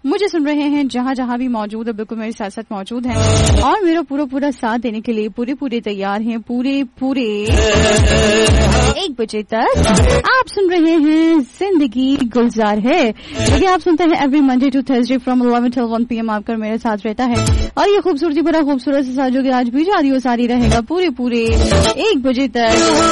मुझे सुन रहे हैं जहां जहां भी मौजूद है, बिल्कुल मेरे साथ साथ मौजूद हैं और मेरा पूरा साथ देने के लिए पूरे तैयार हैं, पूरे 1 बजे तक। आप सुन रहे हैं जिंदगी गुलजार है, देखिए आप सुनते हैं every Monday to Thursday from 11 till 1 PM आपका मेरे साथ रहता है और ये खूबसूरती बड़ा खूबसूरत सा जो कि आज भी जारी रहेगा पूरे 1 बजे तक।